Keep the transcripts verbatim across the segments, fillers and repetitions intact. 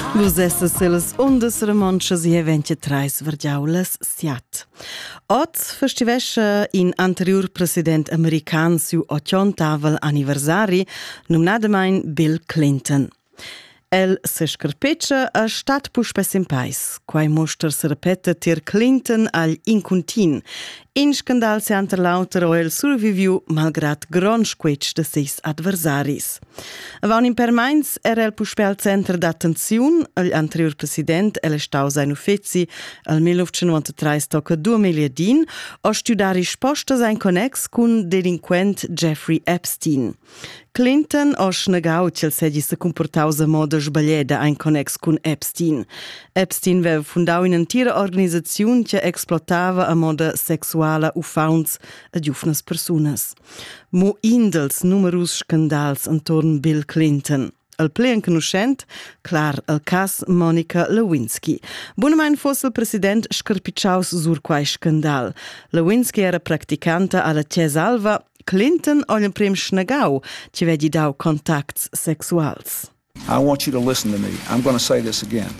Vus essas selas ondas remonchas e eventi trais vergiaulas siat. Oz festivescha in anterior president american su ottanta anniversari, numnadamain Bill Clinton. El se scarpeccia a stat puspes in pais, quai mostra se repete tir Clinton al incontin. In scandal se anter lauter o el surviviu malgrat gron squetsch de seis adversaris. Avon in permains era el puspe al centre d'attenziun, el anterior president el stau sein uffizi al millenovecentonovantatré tocca due miliardin o studiar risposta sein connex cun delinquent Jeffrey Epstein. Clinton o snegau cel segi se comportausa moda sbaglieda ein connex cun Epstein. Epstein veva fundau in entira organizaziun che explotava a moda sexuala u fauns a giufnas persunas. Mo indels numerus scandals antorn Bill Clinton. El plein conoscent, clar, el cas Monica Lewinsky. Bunamein fosse il president scarpicciaus sur quai scandal. Lewinsky era practicanta alla Chiesa Alva, Clinton olha prem schnagau, ci vedi dau contacts sexuals. I want you to listen to me. I'm going to say this again.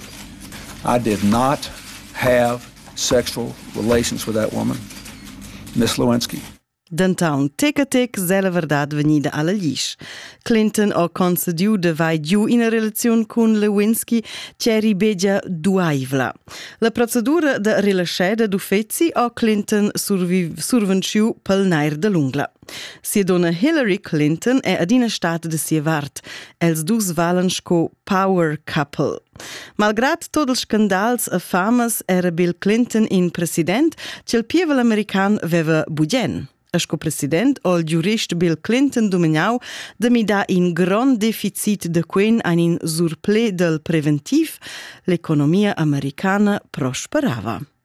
I did not have sexual relations with that woman, Miss Lewinsky. D'antaun tec a tec zela verdad venida alla glisch. Clinton o concediu de vai giu in a relazione con Lewinsky c'eri begia duaivla. La procedura de rilasceda d'uffezi o Clinton survenciu pel nair de l'ungla. Sia donna Hillary Clinton è adina stat de sia vart. Els dus valen sco power couple. Malgrat tot els scandals a famas era Bill Clinton in president, c'el pievel american veva bugen. Asco president o il giurist Bill Clinton dominau da mi da in gran deficit de quen ein in surple del preventiv, l'economia americana prosperava.